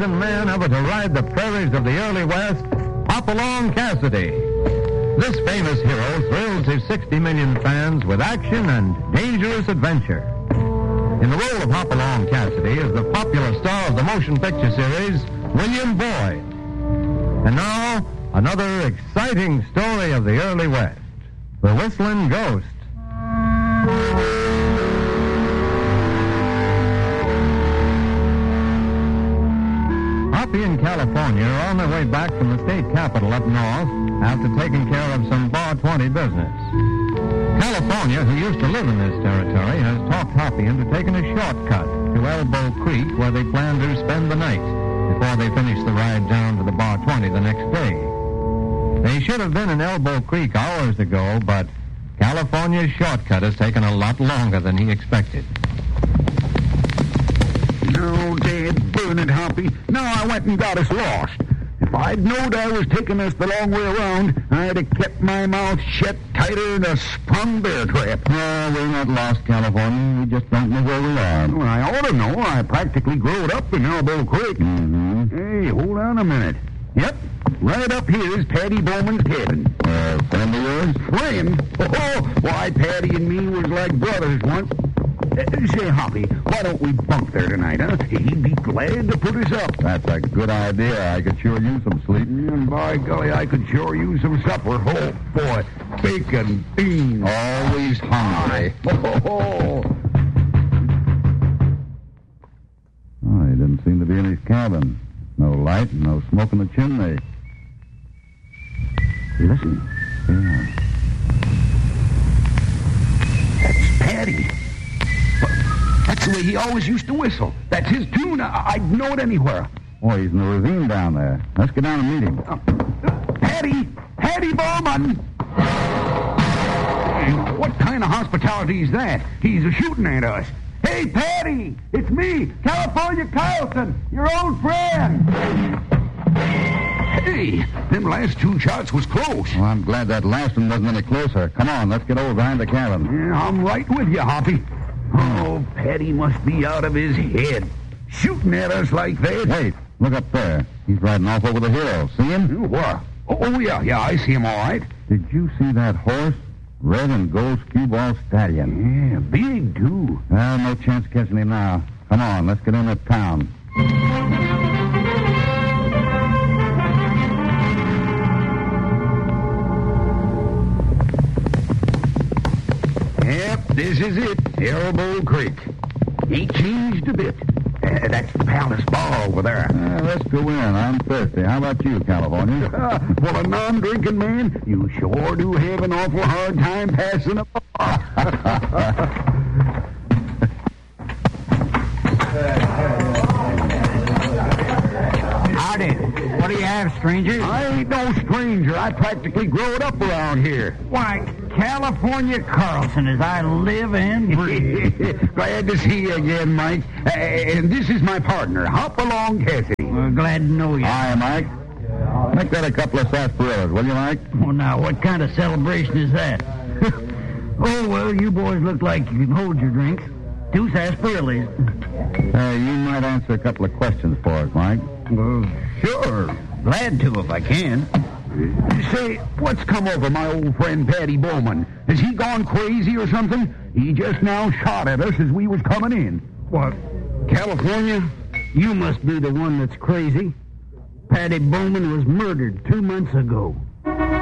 man ever to ride the prairies of the early West, Hopalong Cassidy. This famous hero thrills his 60 million fans with action and dangerous adventure. In the role of Hopalong Cassidy is the popular star of the motion picture series, William Boyd. And now, another exciting story of the early West, The Whistling Ghost. Hoppy and California are on their way back from the state capital up north after taking care of some Bar 20 business. California, who used to live in this territory, has talked Hoppy into taking a shortcut to Elbow Creek where they plan to spend the night before they finish the ride down to the Bar 20 the next day. They should have been in Elbow Creek hours ago, but California's shortcut has taken a lot longer than he expected. No, Dad, burn it, Hoppy. No, I went and got us lost. If I'd knowed I was taking us the long way around, I'd have kept my mouth shut tighter than a sprung bear trap. Oh, we're not lost, California. We just don't know where we are. Well, I ought to know. I practically growed up in Elbow Creek. Mm-hmm. Hey, hold on a minute. Yep, right up here is Patty Bowman's cabin. Friend of yours? Friend? Oh, why, Patty and me was like brothers once. Say, Hoppy, why don't we bunk there tonight, huh? He'd be glad to put us up. That's a good idea. I could sure use some sleep. And by golly, I could sure use some supper. Oh, boy, bacon, beans. Always hungry. Oh, He didn't seem to be in his cabin. No light, no smoke in the chimney. Listen. Yeah. That's Patty. That's the way he always used to whistle. That's his tune. I'd know it anywhere. Oh, he's in the ravine down there. Let's get down and meet him. Patty Bowman! What kind of hospitality is that? He's a-shooting at us. Hey, Patty! It's me, California Carlson, your old friend. Hey, them last two shots was close. Well, I'm glad that last one wasn't any closer. Come on, let's get over behind the cabin. Yeah, I'm right with you, Hoppy. Oh, Patty must be out of his head. Shooting at us like that. Hey, look up there. He's riding off over the hill. See him? What? Oh, yeah, I see him all right. Did you see that horse? Red and gold cue ball stallion. Yeah, big, too. Well, no chance of catching him now. Come on, let's get in the town. Yep, this is it. Elbow Creek. Ain't changed a bit. That's the Palace Bar over there. Let's go in. I'm thirsty. How about you, California? For a non-drinking man, you sure do have an awful hard time passing a bar. Howdy. What do you have, stranger? I ain't no stranger. I practically growed up around here. Why, California Carlson, as I live and breathe. Glad to see you again, Mike. And this is my partner, Hopalong Cassidy. Well, glad to know you. Hi, Mike. Make that a couple of sarsaparillas, will you, Mike? Well, now, what kind of celebration is that? Oh, well, you boys look like you can hold your drinks. 2 sarsaparillas. You might answer a couple of questions for us, Mike. Sure. Glad to if I can. Say, what's come over my old friend Patty Bowman? Has he gone crazy or something? He just now shot at us as we was coming in. What, California? You must be the one that's crazy. Patty Bowman was murdered 2 months ago.